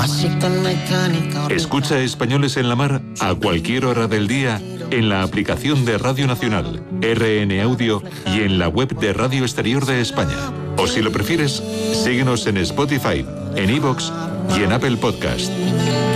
Escucha Españoles en la Mar a cualquier hora del día en la aplicación de Radio Nacional, RN Audio y en la web de Radio Exterior de España. O si lo prefieres, síguenos en Spotify, en iVoox y en Apple Podcast.